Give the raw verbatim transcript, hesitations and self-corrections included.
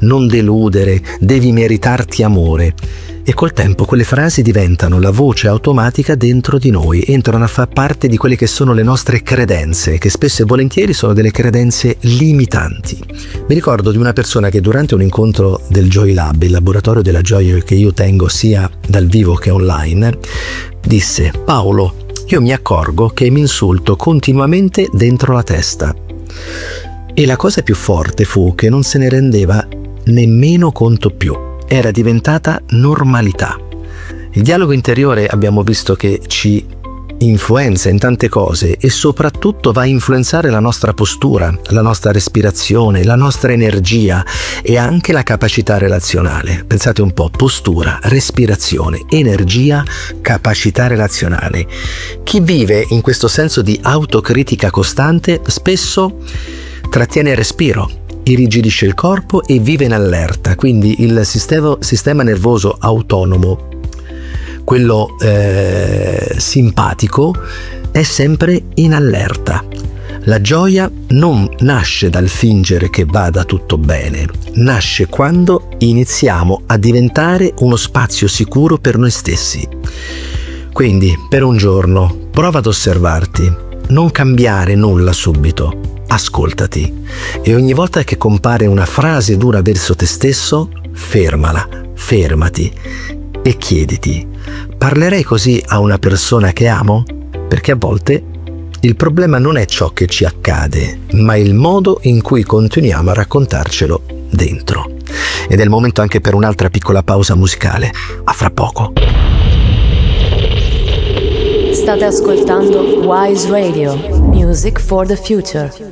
non deludere, devi meritarti amore. E col tempo quelle frasi diventano la voce automatica dentro di noi, entrano a far parte di quelle che sono le nostre credenze, che spesso e volentieri sono delle credenze limitanti. Mi ricordo di una persona che durante un incontro del Joy Lab, il laboratorio della gioia che io tengo sia dal vivo che online, disse: Paolo, io mi accorgo che mi insulto continuamente dentro la testa. E la cosa più forte fu che non se ne rendeva nemmeno conto più. Era diventata normalità. Il dialogo interiore abbiamo visto che ci influenza in tante cose e soprattutto va a influenzare la nostra postura, la nostra respirazione, la nostra energia e anche la capacità relazionale. Pensate un po', postura, respirazione, energia, capacità relazionale. Chi vive in questo senso di autocritica costante spesso trattiene il respiro, irrigidisce il corpo e vive in allerta, quindi il sistema, sistema nervoso autonomo, quello eh, simpatico, è sempre in allerta. La gioia non nasce dal fingere che vada tutto bene, nasce quando iniziamo a diventare uno spazio sicuro per noi stessi. Quindi, per un giorno, prova ad osservarti, non cambiare nulla subito. Ascoltati e ogni volta che compare una frase dura verso te stesso, fermala, fermati e chiediti: parlerei così a una persona che amo? Perché a volte il problema non è ciò che ci accade, ma il modo in cui continuiamo a raccontarcelo dentro. Ed è il momento anche per un'altra piccola pausa musicale. A fra poco. State ascoltando Wise Radio, Music for the Future.